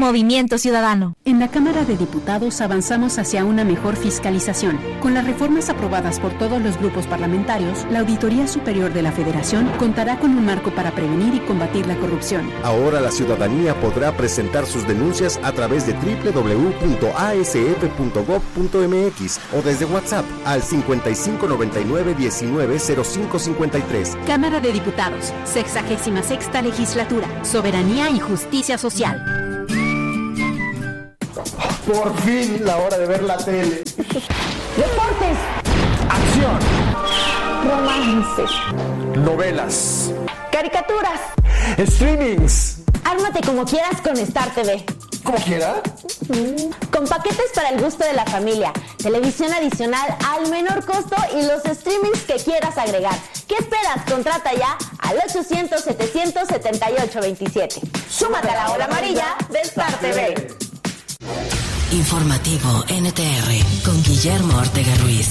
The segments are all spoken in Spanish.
Movimiento Ciudadano. En la Cámara de Diputados avanzamos hacia una mejor fiscalización. Con las reformas aprobadas por todos los grupos parlamentarios, la Auditoría Superior de la Federación contará con un marco para prevenir y combatir la corrupción. Ahora la ciudadanía podrá presentar sus denuncias a través de www.asf.gov.mx o desde WhatsApp al 5599-190553. Cámara de Diputados, 66ª Legislatura, Soberanía y Justicia Social. Por fin, la hora de ver la tele. Deportes. Acción. Romances. Novelas. Caricaturas. Streamings. Ármate como quieras con Star TV. ¿Cómo quiera? Con paquetes para el gusto de la familia, televisión adicional al menor costo y los streamings que quieras agregar. ¿Qué esperas? Contrata ya al 800-700-7827. Súmate a la hora amarilla de Star TV. Informativo NTR con Guillermo Ortega Ruiz.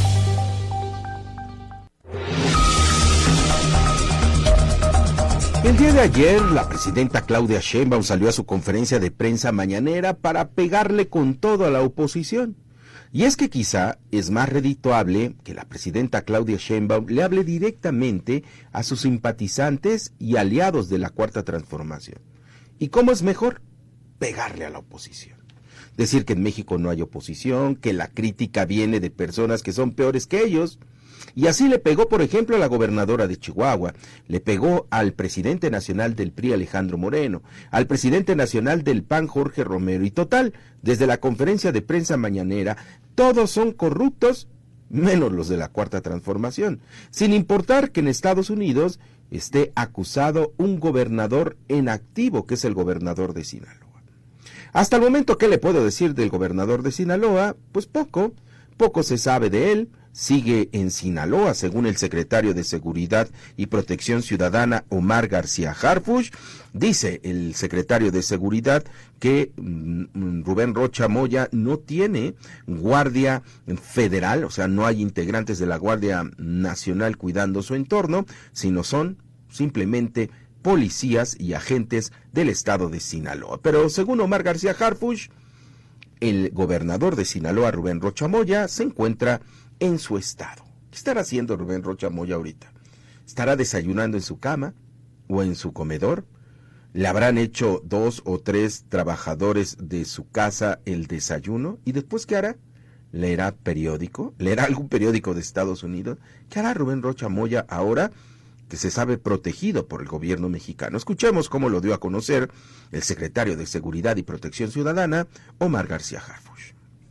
El día de ayer, la presidenta Claudia Sheinbaum salió a su conferencia de prensa mañanera para pegarle con todo a la oposición. Y es que quizá es más redituable que la presidenta Claudia Sheinbaum le hable directamente a sus simpatizantes y aliados de la Cuarta Transformación. ¿Y cómo es mejor? Pegarle a la oposición. Decir que en México no hay oposición, que la crítica viene de personas que son peores que ellos. Y así le pegó, por ejemplo, a la gobernadora de Chihuahua, le pegó al presidente nacional del PRI, Alejandro Moreno, al presidente nacional del PAN, Jorge Romero, y total, desde la conferencia de prensa mañanera, todos son corruptos, menos los de la Cuarta Transformación, sin importar que en Estados Unidos esté acusado un gobernador en activo, que es el gobernador de Sinaloa. Hasta el momento, ¿qué le puedo decir del gobernador de Sinaloa? Pues poco se sabe de él. Sigue en Sinaloa, según el secretario de Seguridad y Protección Ciudadana, Omar García Harfuch. Dice el secretario de Seguridad que Rubén Rocha Moya no tiene guardia federal, o sea, no hay integrantes de la Guardia Nacional cuidando su entorno, sino son simplemente policías y agentes del estado de Sinaloa. Pero según Omar García Harfuch, el gobernador de Sinaloa, Rubén Rocha Moya, se encuentra en su estado. ¿Qué estará haciendo Rubén Rocha Moya ahorita? ¿Estará desayunando en su cama o en su comedor? ¿Le habrán hecho 2 o 3 trabajadores de su casa el desayuno? ¿Y después qué hará? ¿Leerá periódico? ¿Leerá algún periódico de Estados Unidos? ¿Qué hará Rubén Rocha Moya ahora que se sabe protegido por el gobierno mexicano? Escuchemos cómo lo dio a conocer el secretario de Seguridad y Protección Ciudadana, Omar García Harfuch.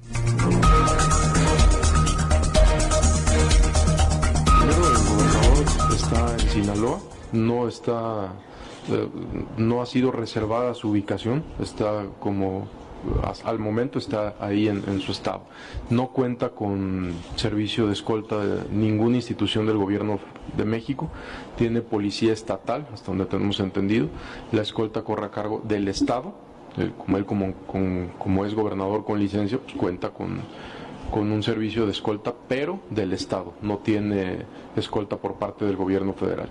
Está en Sinaloa, no ha sido reservada su ubicación, está como al momento está ahí en su estado. No cuenta con servicio de escolta de ninguna institución del gobierno de México, tiene policía estatal, hasta donde tenemos entendido, la escolta corre a cargo del estado, como es gobernador con licencia, pues cuenta con un servicio de escolta, pero del estado, no tiene escolta por parte del gobierno federal.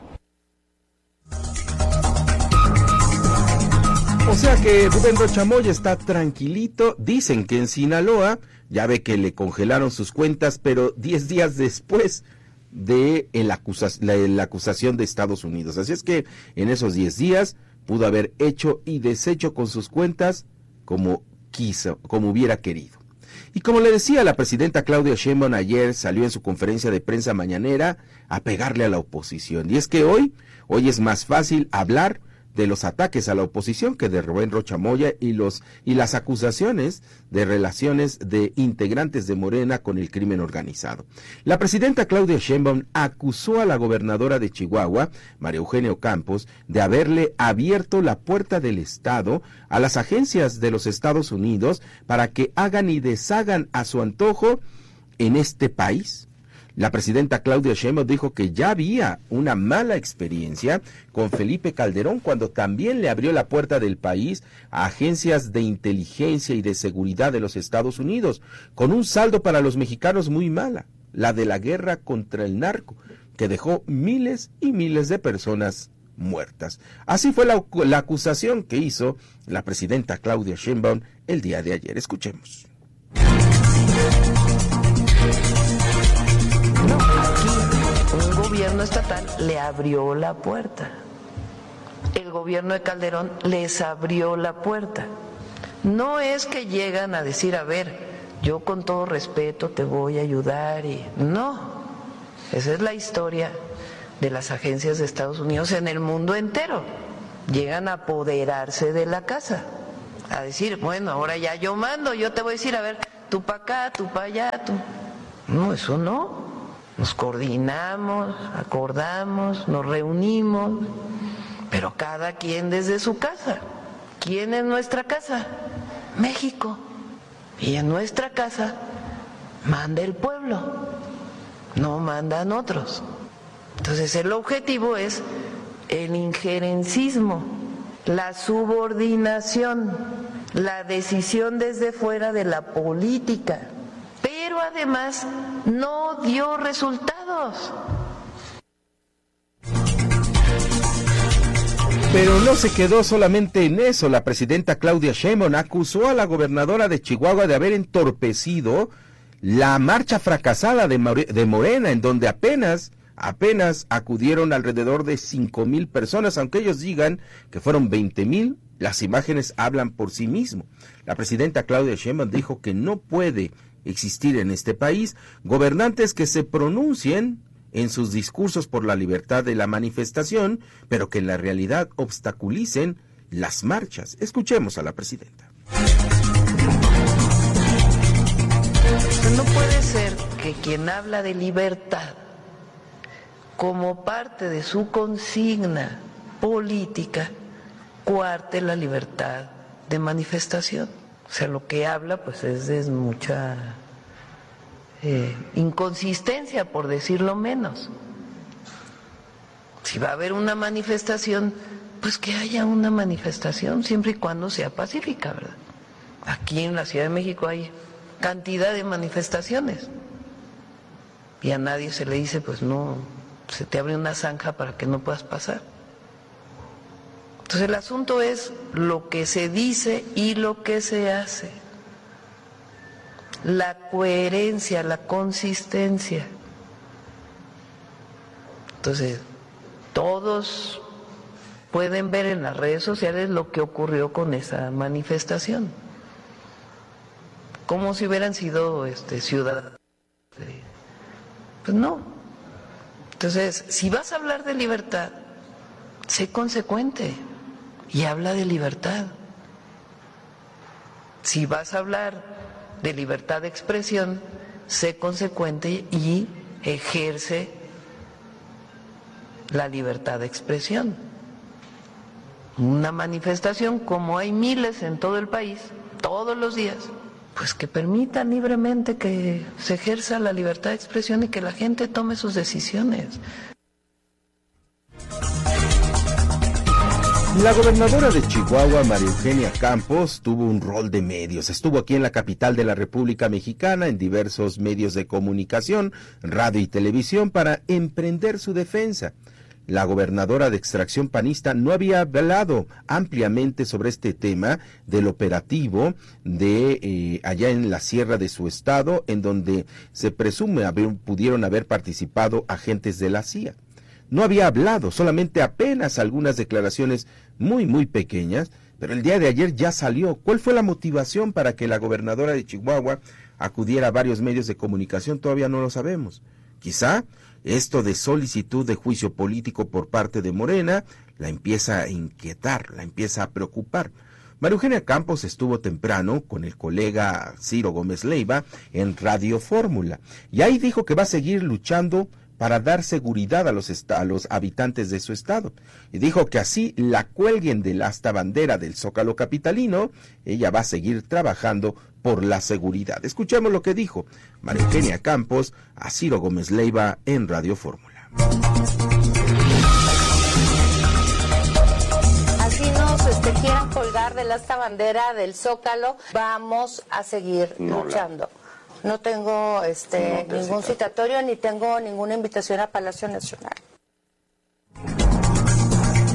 O sea que Rubén Rocha Moya está tranquilito. Dicen que en Sinaloa, ya ve que le congelaron sus cuentas, pero 10 días después de la acusación de Estados Unidos. Así es que en esos 10 días pudo haber hecho y deshecho con sus cuentas como quiso, como hubiera querido. Y como le decía, la presidenta Claudia Sheinbaum ayer salió en su conferencia de prensa mañanera a pegarle a la oposición. Y es que hoy es más fácil hablar de los ataques a la oposición que de Rubén Rocha Moya y las acusaciones de relaciones de integrantes de Morena con el crimen organizado. La presidenta Claudia Sheinbaum acusó a la gobernadora de Chihuahua, María Eugenia Campos, de haberle abierto la puerta del Estado a las agencias de los Estados Unidos para que hagan y deshagan a su antojo en este país. La presidenta Claudia Sheinbaum dijo que ya había una mala experiencia con Felipe Calderón cuando también le abrió la puerta del país a agencias de inteligencia y de seguridad de los Estados Unidos, con un saldo para los mexicanos muy mala, la de la guerra contra el narco, que dejó miles y miles de personas muertas. Así fue la acusación que hizo la presidenta Claudia Sheinbaum el día de ayer. Escuchemos. No, aquí un gobierno estatal le abrió la puerta. El gobierno de Calderón les abrió la puerta. No es que llegan a decir, a ver, yo con todo respeto te voy a ayudar y no. Esa es la historia de las agencias de Estados Unidos en el mundo entero. Llegan a apoderarse de la casa, a decir, bueno, ahora ya yo mando, yo te voy a decir, a ver, tú para acá, tú para allá, tú. No, eso no. Nos coordinamos, acordamos, nos reunimos, pero cada quien desde su casa. ¿Quién es nuestra casa? México. Y en nuestra casa manda el pueblo, no mandan otros. Entonces el objetivo es el injerencismo, la subordinación, la decisión desde fuera de la política, pero además no dio resultados. Pero no se quedó solamente en eso. La presidenta Claudia Sheinbaum acusó a la gobernadora de Chihuahua de haber entorpecido la marcha fracasada de Morena, en donde apenas acudieron alrededor de 5,000 personas, aunque ellos digan que fueron 20,000, las imágenes hablan por sí mismo. La presidenta Claudia Sheinbaum dijo que no puede existir en este país gobernantes que se pronuncien en sus discursos por la libertad de la manifestación, pero que en la realidad obstaculicen las marchas. Escuchemos a la presidenta. No puede ser que quien habla de libertad como parte de su consigna política coarte la libertad de manifestación. O sea, lo que habla pues es de mucha inconsistencia, por decirlo menos. Si va a haber una manifestación, pues que haya una manifestación, siempre y cuando sea pacífica, ¿verdad? Aquí en la Ciudad de México hay cantidad de manifestaciones y a nadie se le dice, pues no, se te abre una zanja para que no puedas pasar. Entonces el asunto es lo que se dice y lo que se hace. La coherencia, la consistencia. Entonces, todos pueden ver en las redes sociales lo que ocurrió con esa manifestación. Como si hubieran sido ciudadanos. Pues no. Entonces, si vas a hablar de libertad, sé consecuente y habla de libertad. Si vas a hablar de libertad de expresión, sé consecuente y ejerce la libertad de expresión. Una manifestación, como hay miles en todo el país, todos los días, pues que permitan libremente que se ejerza la libertad de expresión y que la gente tome sus decisiones. La gobernadora de Chihuahua, María Eugenia Campos, tuvo un rol de medios. Estuvo aquí en la capital de la República Mexicana en diversos medios de comunicación, radio y televisión para emprender su defensa. La gobernadora de extracción panista no había hablado ampliamente sobre este tema del operativo de allá en la sierra de su estado, en donde se presume pudieron haber participado agentes de la CIA. No había hablado, solamente apenas algunas declaraciones muy pequeñas, pero el día de ayer ya salió. ¿Cuál fue la motivación para que la gobernadora de Chihuahua acudiera a varios medios de comunicación? Todavía no lo sabemos. Quizá esto de solicitud de juicio político por parte de Morena la empieza a inquietar, la empieza a preocupar. María Eugenia Campos estuvo temprano con el colega Ciro Gómez Leiva en Radio Fórmula y ahí dijo que va a seguir luchando para dar seguridad a los habitantes de su estado. Y dijo que así la cuelguen del asta bandera del Zócalo capitalino, ella va a seguir trabajando por la seguridad. Escuchemos lo que dijo María Eugenia Campos a Ciro Gómez Leiva en Radio Fórmula. Así nos quieran colgar del asta bandera del Zócalo, vamos a seguir luchando. No tengo ningún citatorio ni tengo ninguna invitación a Palacio Nacional.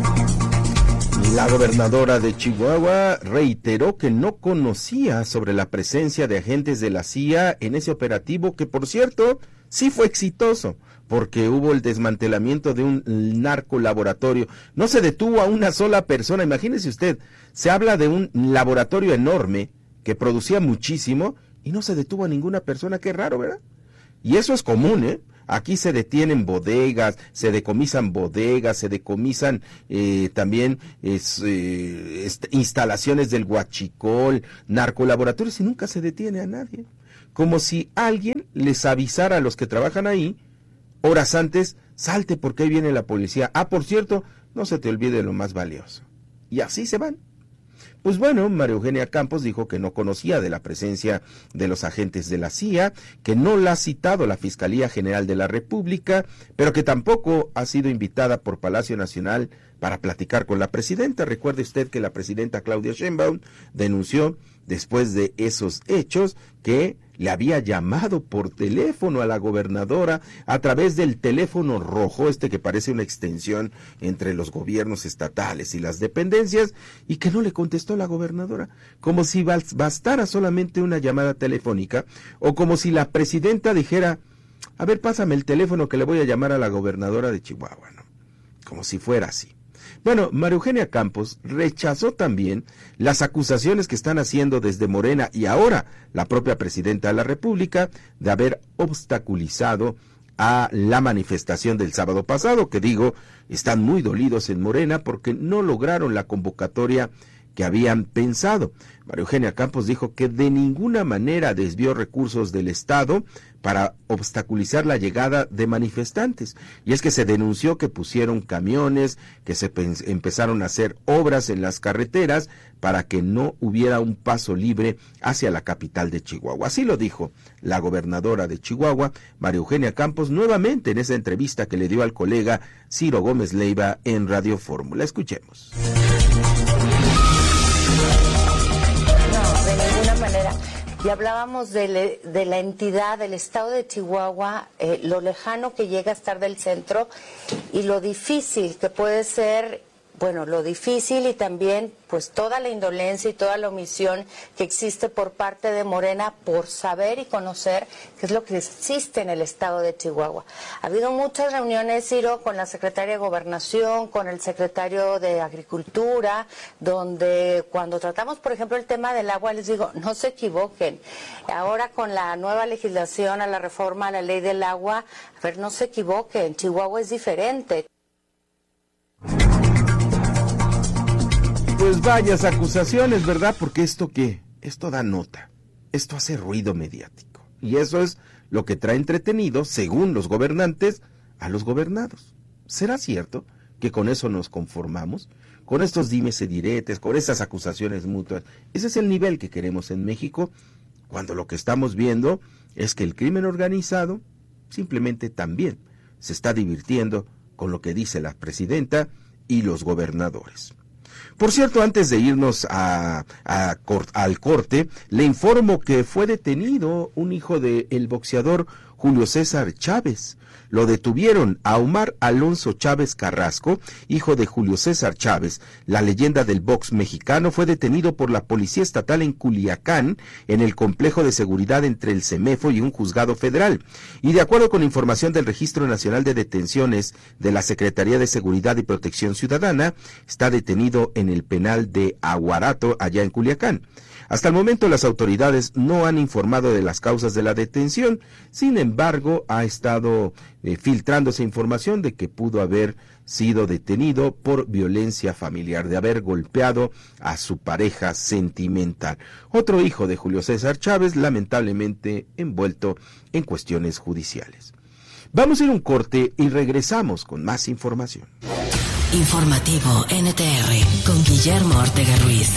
La gobernadora de Chihuahua reiteró que no conocía sobre la presencia de agentes de la CIA en ese operativo que, por cierto, sí fue exitoso, porque hubo el desmantelamiento de un narcolaboratorio. No se detuvo a una sola persona, imagínese usted, se habla de un laboratorio enorme que producía muchísimo y no se detuvo a ninguna persona, qué raro, ¿verdad? Y eso es común, ¿eh? Aquí se detienen bodegas, se decomisan bodegas, se decomisan también instalaciones del huachicol, narcolaboratorios, y nunca se detiene a nadie. Como si alguien les avisara a los que trabajan ahí, horas antes, salte porque ahí viene la policía. Ah, por cierto, no se te olvide lo más valioso. Y así se van. Pues bueno, María Eugenia Campos dijo que no conocía de la presencia de los agentes de la CIA, que no la ha citado la Fiscalía General de la República, pero que tampoco ha sido invitada por Palacio Nacional para platicar con la presidenta. Recuerde usted que la presidenta Claudia Sheinbaum denunció después de esos hechos que le había llamado por teléfono a la gobernadora a través del teléfono rojo, que parece una extensión entre los gobiernos estatales y las dependencias, y que no le contestó la gobernadora, como si bastara solamente una llamada telefónica, o como si la presidenta dijera, a ver, pásame el teléfono que le voy a llamar a la gobernadora de Chihuahua, ¿no? Como si fuera así. Bueno, María Eugenia Campos rechazó también las acusaciones que están haciendo desde Morena y ahora la propia presidenta de la República de haber obstaculizado a la manifestación del sábado pasado, que digo, están muy dolidos en Morena porque no lograron la convocatoria que habían pensado. María Eugenia Campos dijo que de ninguna manera desvió recursos del Estado para obstaculizar la llegada de manifestantes. Y es que se denunció que pusieron camiones, que se empezaron a hacer obras en las carreteras para que no hubiera un paso libre hacia la capital de Chihuahua. Así lo dijo la gobernadora de Chihuahua, María Eugenia Campos, nuevamente en esa entrevista que le dio al colega Ciro Gómez Leiva en Radio Fórmula. Escuchemos. De ninguna manera. Y hablábamos de la entidad, del estado de Chihuahua, lo lejano que llega a estar del centro y lo difícil que puede ser, bueno, lo difícil y también pues toda la indolencia y toda la omisión que existe por parte de Morena por saber y conocer qué es lo que existe en el estado de Chihuahua. Ha habido muchas reuniones, Ciro, con la secretaria de Gobernación, con el secretario de Agricultura, donde cuando tratamos, por ejemplo, el tema del agua, les digo, no se equivoquen. Ahora con la nueva legislación, a la reforma a la ley del agua, a ver, no se equivoquen, Chihuahua es diferente. Pues varias acusaciones, ¿verdad? Porque esto da nota, esto hace ruido mediático. Y eso es lo que trae entretenido, según los gobernantes, a los gobernados. ¿Será cierto que con eso nos conformamos? Con estos dimes y diretes, con esas acusaciones mutuas. Ese es el nivel que queremos en México, cuando lo que estamos viendo es que el crimen organizado simplemente también se está divirtiendo con lo que dice la presidenta y los gobernadores. Por cierto, antes de irnos al corte, le informo que fue detenido un hijo del boxeador Julio César Chávez. Lo detuvieron a Omar Alonso Chávez Carrasco, hijo de Julio César Chávez. La leyenda del box mexicano fue detenido por la Policía Estatal en Culiacán, en el complejo de seguridad entre el CEMEFO y un juzgado federal. Y de acuerdo con información del Registro Nacional de Detenciones de la Secretaría de Seguridad y Protección Ciudadana, está detenido en el penal de Aguarato, allá en Culiacán. Hasta el momento las autoridades no han informado de las causas de la detención, sin embargo ha estado filtrándose información de que pudo haber sido detenido por violencia familiar, de haber golpeado a su pareja sentimental. Otro hijo de Julio César Chávez, lamentablemente envuelto en cuestiones judiciales. Vamos a ir a un corte y regresamos con más información. Informativo NTR con Guillermo Ortega Ruiz.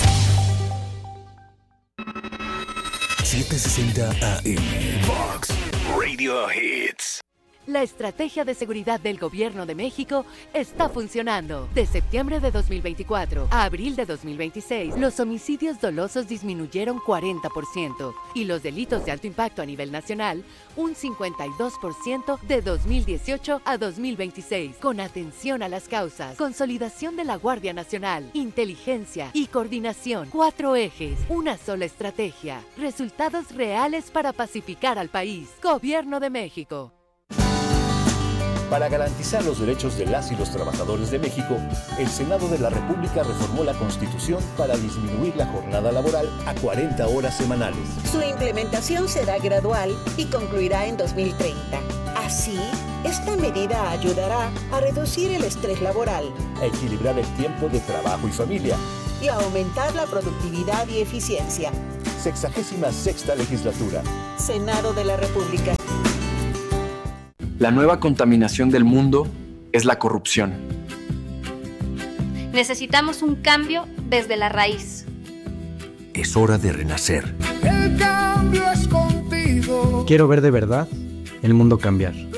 760 AM Fox Radio Hits. La estrategia de seguridad del Gobierno de México está funcionando. De septiembre de 2024 a abril de 2026, los homicidios dolosos disminuyeron 40% y los delitos de alto impacto a nivel nacional un 52% de 2018 a 2026. Con atención a las causas, consolidación de la Guardia Nacional, inteligencia y coordinación. 4 ejes, una sola estrategia. Resultados reales para pacificar al país. Gobierno de México. Para garantizar los derechos de las y los trabajadores de México, el Senado de la República reformó la Constitución para disminuir la jornada laboral a 40 horas semanales. Su implementación será gradual y concluirá en 2030. Así, esta medida ayudará a reducir el estrés laboral, a equilibrar el tiempo de trabajo y familia y a aumentar la productividad y eficiencia. 66ª legislatura. Senado de la República. La nueva contaminación del mundo es la corrupción. Necesitamos un cambio desde la raíz. Es hora de renacer. El cambio es contigo. Quiero ver de verdad el mundo cambiar.